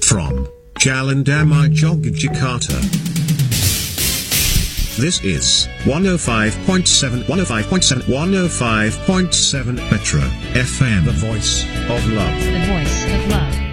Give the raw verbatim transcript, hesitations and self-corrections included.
From Jalan Damai Yogyakarta. This is one oh five point seven, one oh five point seven, one oh five point seven Petra F M. The voice of love. The voice of love.